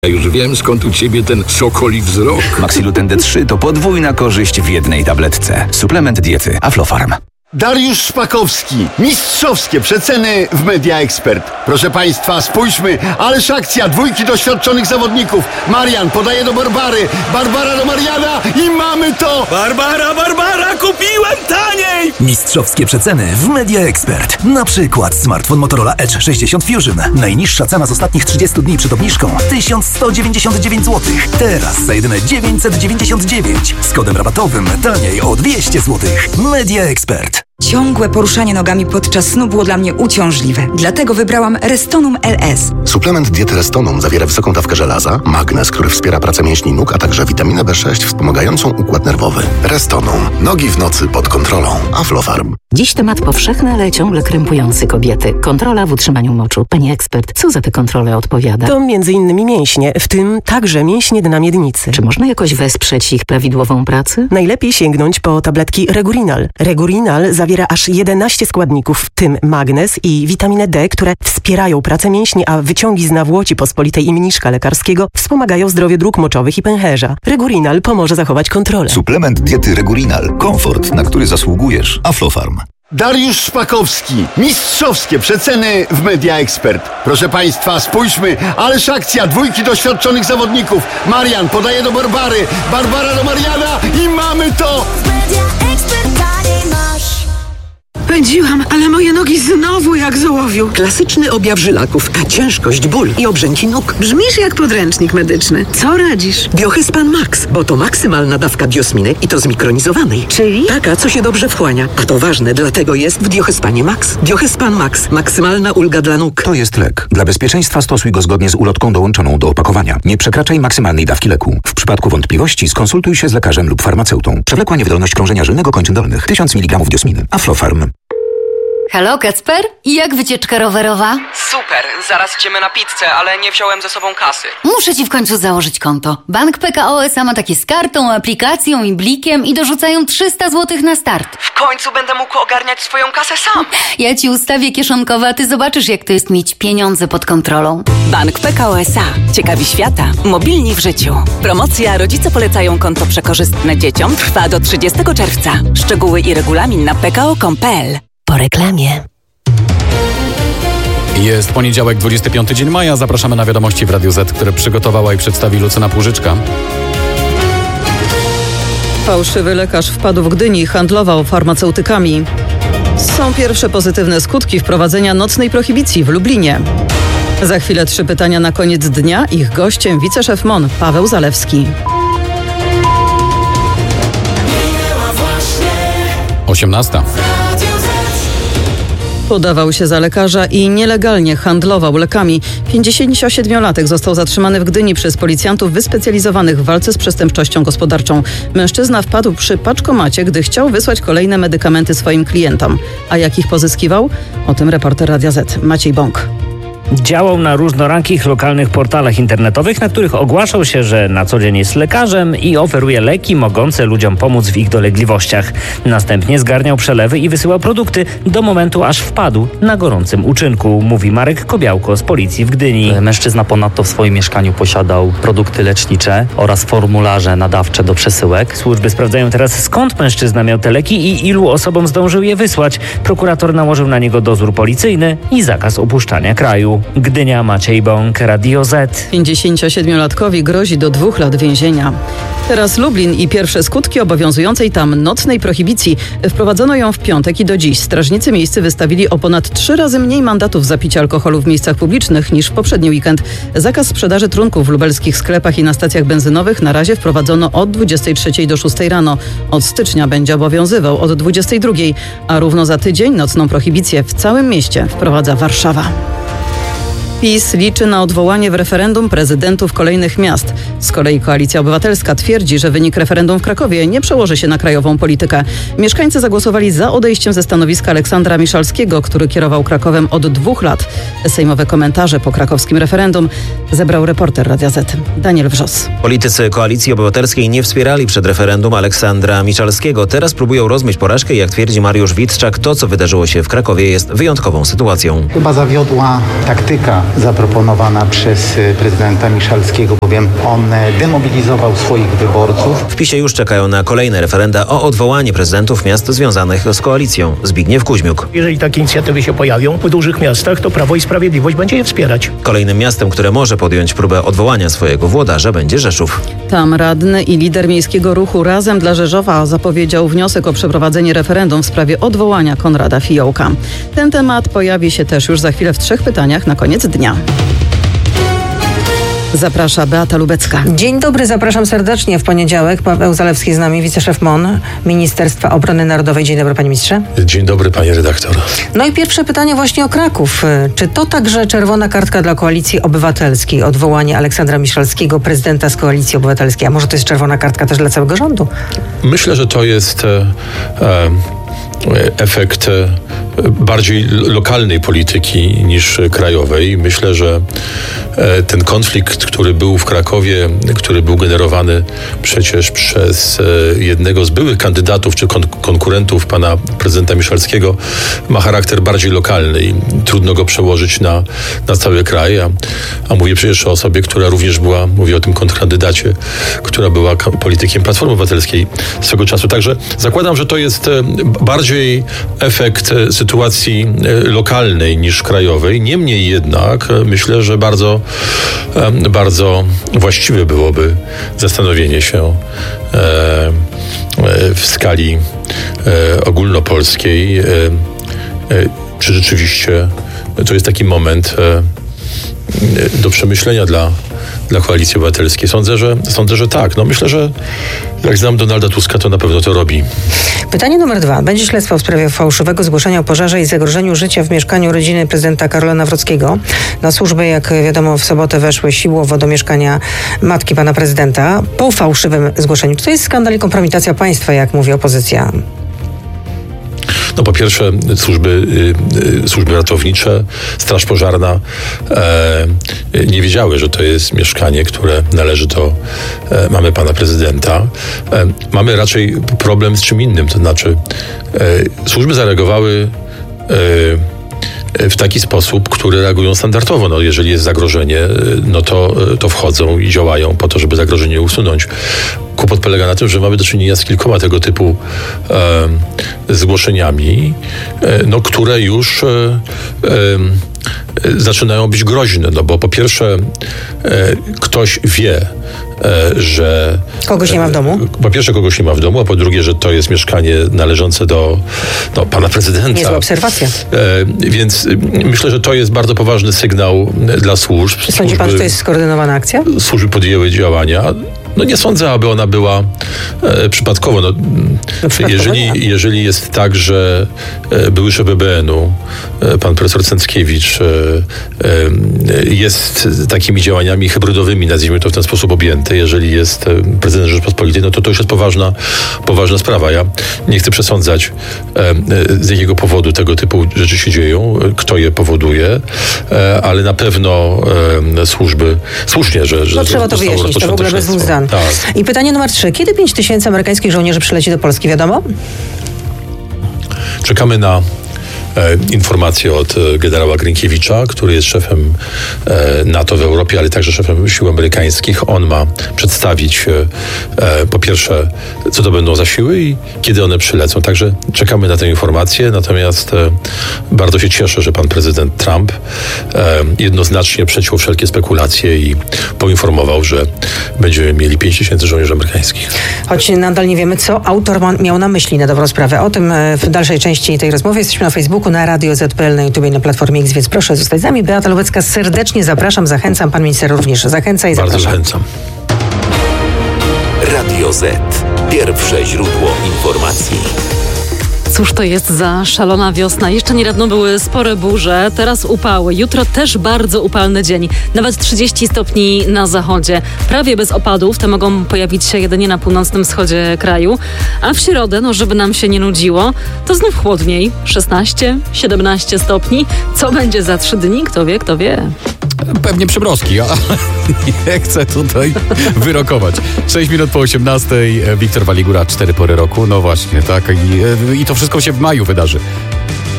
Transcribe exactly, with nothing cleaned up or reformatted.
Ja już wiem, skąd u ciebie ten sokoli wzrok. Maxiluten D trzy to podwójna korzyść w jednej tabletce. Suplement diety Aflofarm. Dariusz Szpakowski. Mistrzowskie przeceny w Media Expert. Proszę Państwa, spójrzmy, ależ akcja dwójki doświadczonych zawodników. Marian podaje do Barbary, Barbara do Mariana i mamy to! Barbara, Barbara, kupiłem taniej! Mistrzowskie przeceny w Media Expert. Na przykład smartfon Motorola Edge sześćdziesiąt Fusion. Najniższa cena z ostatnich trzydziestu dni przed obniżką tysiąc sto dziewięćdziesiąt dziewięć złotych. Teraz za jedyne dziewięćset dziewięćdziesiąt dziewięć. Z kodem rabatowym taniej o dwieście złotych. Media Expert. Ciągłe poruszanie nogami podczas snu było dla mnie uciążliwe. Dlatego wybrałam Restonum L S. Suplement diety Restonum zawiera wysoką dawkę żelaza, magnez, który wspiera pracę mięśni nóg, a także witaminę B sześć wspomagającą układ nerwowy. Restonum. Nogi w nocy pod kontrolą. Aflofarm. Dziś temat powszechny, ale ciągle krępujący kobiety. Kontrola w utrzymaniu moczu. Pani ekspert, co za tę kontrolę odpowiada? To między innymi mięśnie, w tym także mięśnie dna miednicy. Czy można jakoś wesprzeć ich prawidłową pracę? Najlepiej sięgnąć po tabletki Regurinal. Regurinal zawiera aż jedenaście składników, w tym magnez i witaminę D, które wspierają pracę mięśni, a wyciągi z nawłoci pospolitej i mniszka lekarskiego wspomagają zdrowie dróg moczowych i pęcherza. Regurinal pomoże zachować kontrolę. Suplement diety Regurinal. Komfort, na który zasługujesz. Aflofarm. Dariusz Szpakowski. Mistrzowskie przeceny w Media Expert. Proszę Państwa, spójrzmy, ależ akcja dwójki doświadczonych zawodników. Marian podaje do Barbary, Barbara do Mariana i mamy to! Pędziłam, ale moje nogi znowu jak z ołowiu. Klasyczny objaw żylaków, ciężkość, ból i obrzęki nóg. Brzmisz jak podręcznik medyczny. Co radzisz? Biohyspan Max, bo to maksymalna dawka diosminy i to zmikronizowanej. Czyli? Taka, co się dobrze wchłania. A to ważne, dlatego jest w Diohyspanie Max. Diohyspan Max. Maksymalna ulga dla nóg. To jest lek. Dla bezpieczeństwa stosuj go zgodnie z ulotką dołączoną do opakowania. Nie przekraczaj maksymalnej dawki leku. W przypadku wątpliwości skonsultuj się z lekarzem lub farmaceutą. Przewlekła niewydolność krążenia żylnego kończyn dolnych. tysiąc miligramów diosminy. Aflofarm. Halo, Kacper? I jak wycieczka rowerowa? Super, zaraz idziemy na pizzę, ale nie wziąłem ze sobą kasy. Muszę ci w końcu założyć konto. Bank P K O S A ma takie z kartą, aplikacją i blikiem i dorzucają trzysta złotych na start. W końcu będę mógł ogarniać swoją kasę sam. Ja ci ustawię kieszonkowe, a ty zobaczysz, jak to jest mieć pieniądze pod kontrolą. Bank P K O S A. Ciekawi świata. Mobilni w życiu. Promocja Rodzice polecają konto przekorzystne dzieciom trwa do trzydziestego czerwca. Szczegóły i regulamin na p k o kropka com kropka p l. Po reklamie. Jest poniedziałek, dwudziesty piąty dzień maja. Zapraszamy na wiadomości w Radiu Z, które przygotowała i przedstawi Lucyna Płużyczka. Fałszywy lekarz wpadł w Gdyni i handlował farmaceutykami. Są pierwsze pozytywne skutki wprowadzenia nocnej prohibicji w Lublinie. Za chwilę trzy pytania na koniec dnia. Ich gościem wiceszef M O N Paweł Zalewski. osiemnasta. Podawał się za lekarza i nielegalnie handlował lekami. pięćdziesięciosiedmiolatek został zatrzymany w Gdyni przez policjantów wyspecjalizowanych w walce z przestępczością gospodarczą. Mężczyzna wpadł przy paczkomacie, gdy chciał wysłać kolejne medykamenty swoim klientom. A jak ich pozyskiwał? O tym reporter Radia Z Maciej Bąk. Działał na różnorakich lokalnych portalach internetowych, na których ogłaszał się, że na co dzień jest lekarzem i oferuje leki mogące ludziom pomóc w ich dolegliwościach. Następnie zgarniał przelewy i wysyłał produkty do momentu, aż wpadł na gorącym uczynku, mówi Marek Kobiałko z policji w Gdyni. Mężczyzna ponadto w swoim mieszkaniu posiadał produkty lecznicze oraz formularze nadawcze do przesyłek. Służby sprawdzają teraz, skąd mężczyzna miał te leki i ilu osobom zdążył je wysłać. Prokurator nałożył na niego dozór policyjny i zakaz opuszczania kraju. Gdynia, Maciej Bąk, Radio Z. pięćdziesięciosiedmiolatkowi grozi do dwóch lat więzienia. Teraz Lublin i pierwsze skutki obowiązującej tam nocnej prohibicji. Wprowadzono ją w piątek i do dziś. Strażnicy miejscy wystawili o ponad trzy razy mniej mandatów za picie alkoholu w miejscach publicznych niż w poprzedni weekend. Zakaz sprzedaży trunków w lubelskich sklepach i na stacjach benzynowych na razie wprowadzono od dwudziestej trzeciej do szóstej rano. Od stycznia będzie obowiązywał od dwudziestej drugiej, a równo za tydzień nocną prohibicję w całym mieście wprowadza Warszawa. PiS liczy na odwołanie w referendum prezydentów kolejnych miast. Z kolei Koalicja Obywatelska twierdzi, że wynik referendum w Krakowie nie przełoży się na krajową politykę. Mieszkańcy zagłosowali za odejściem ze stanowiska Aleksandra Miszalskiego, który kierował Krakowem od dwóch lat. Sejmowe komentarze po krakowskim referendum zebrał reporter Radia Z Daniel Wrzos. Politycy Koalicji Obywatelskiej nie wspierali przed referendum Aleksandra Miszalskiego. Teraz próbują rozmyć porażkę i jak twierdzi Mariusz Witczak, to co wydarzyło się w Krakowie jest wyjątkową sytuacją. Chyba zawiodła taktyka zaproponowana przez prezydenta Miszalskiego, bowiem on demobilizował swoich wyborców. W PiSie już czekają na kolejne referenda o odwołanie prezydentów miast związanych z koalicją. Zbigniew Kuźmiuk. Jeżeli takie inicjatywy się pojawią w dużych miastach, to Prawo i Sprawiedliwość będzie je wspierać. Kolejnym miastem, które może podjąć próbę odwołania swojego włodarza, będzie Rzeszów. Tam radny i lider miejskiego ruchu Razem dla Rzeszowa zapowiedział wniosek o przeprowadzenie referendum w sprawie odwołania Konrada Fiołka. Ten temat pojawi się też już za chwilę w trzech pytaniach na koniec dnia. Zaprasza Beata Lubecka. Dzień dobry, zapraszam serdecznie. W poniedziałek Paweł Zalewski z nami, wiceszef M O N, Ministerstwa Obrony Narodowej. Dzień dobry, panie ministrze. Dzień dobry, panie redaktor. No i pierwsze pytanie właśnie o Kraków. Czy to także czerwona kartka dla Koalicji Obywatelskiej? Odwołanie Aleksandra Miszalskiego, prezydenta z Koalicji Obywatelskiej. A może to jest czerwona kartka też dla całego rządu? Myślę, że to jest e, e, efekt e, bardziej lokalnej polityki niż krajowej. Myślę, że e, ten konflikt, który był w Krakowie, który był generowany przecież przez e, jednego z byłych kandydatów czy kon- konkurentów pana prezydenta Miszalskiego, ma charakter bardziej lokalny i trudno go przełożyć na, na cały kraj. A, a mówię przecież o osobie, która również była, mówię o tym kontrkandydacie, która była k- politykiem Platformy Obywatelskiej swego czasu. Także zakładam, że to jest e, bardziej efekt e, sytuacji e, lokalnej niż krajowej. Niemniej jednak e, myślę, że bardzo, e, bardzo właściwe byłoby zastanowienie się e, e, w skali e, ogólnopolskiej, e, e, czy rzeczywiście to jest taki moment e, do przemyślenia dla, dla Koalicji Obywatelskiej. Sądzę, że, sądzę, że tak. No myślę, że jak znam Donalda Tuska, to na pewno to robi. Pytanie numer dwa. Będzie śledztwo w sprawie fałszywego zgłoszenia o pożarze i zagrożeniu życia w mieszkaniu rodziny prezydenta Karola Nawrockiego. Na służby, jak wiadomo, w sobotę weszły siłowo do mieszkania matki pana prezydenta po fałszywym zgłoszeniu. To jest skandal i kompromitacja państwa, jak mówi opozycja. No po pierwsze służby, y, y, służby ratownicze, Straż Pożarna e, nie wiedziały, że to jest mieszkanie, które należy do e, mamy pana prezydenta. E, mamy raczej problem z czym innym, to znaczy e, służby zareagowały e, w taki sposób, który reagują standardowo. No, jeżeli jest zagrożenie, no to, to wchodzą i działają po to, żeby zagrożenie usunąć. Kłopot polega na tym, że mamy do czynienia z kilkoma tego typu e, zgłoszeniami, e, no, które już e, e, zaczynają być groźne, no bo po pierwsze e, ktoś wie, e, że... Kogoś nie ma w domu? E, po pierwsze kogoś nie ma w domu, a po drugie, że to jest mieszkanie należące do no, pana prezydenta. Niezła obserwacja. E, więc myślę, że to jest bardzo poważny sygnał dla służb. Czy sądzi pan, że to jest skoordynowana akcja? Służby podjęły działania. No nie sądzę, aby ona była e, przypadkowo. No, no jeżeli, jeżeli jest tak, że e, były szef B B N-u, e, pan profesor Cęckiewicz e, e, jest takimi działaniami hybrydowymi, nazwijmy to w ten sposób, objęty, jeżeli jest e, prezydent Rzeczypospolitej, no to to już jest poważna, poważna sprawa. Ja nie chcę przesądzać, e, e, z jakiego powodu tego typu rzeczy się dzieją, kto je powoduje, e, ale na pewno e, służby, słusznie, że, że no, trzeba to wyjaśnić, to w ogóle bez dwóch zdań. Tak. I pytanie numer trzy. Kiedy pięć tysięcy amerykańskich żołnierzy przyleci do Polski, wiadomo? Czekamy na e, informacje od e, generała Grynkiewicza, który jest szefem e, NATO w Europie, ale także szefem sił amerykańskich. On ma przedstawić e, po pierwsze, co to będą za siły i kiedy one przylecą. Także czekamy na tę informację. Natomiast e, bardzo się cieszę, że pan prezydent Trump e, jednoznacznie przeciął wszelkie spekulacje i poinformował, że będziemy mieli pięć tysięcy żołnierzy amerykańskich. Choć nadal nie wiemy, co autor ma, miał na myśli, na dobrą sprawę. O tym w dalszej części tej rozmowy. Jesteśmy na Facebooku, na Radio Z P L, na YouTube i na Platformie X, więc proszę zostać z nami. Beata Lubecka, serdecznie zapraszam, zachęcam. Pan minister również zachęca i zapraszam. Bardzo zachęcam. Radio Z. Pierwsze źródło informacji. Cóż to jest za szalona wiosna? Jeszcze niedawno były spore burze, teraz upały. Jutro też bardzo upalny dzień. Nawet trzydzieści stopni na zachodzie. Prawie bez opadów. Te mogą pojawić się jedynie na północnym wschodzie kraju. A w środę, no żeby nam się nie nudziło, to znów chłodniej. szesnaście, siedemnaście stopni. Co będzie za trzy dni? Kto wie, kto wie. Pewnie przymrozki, ale nie chcę tutaj wyrokować. sześć minut po osiemnastej, Wiktor Waligura, cztery pory roku. No właśnie, tak. I, i to wszystko się w maju wydarzy.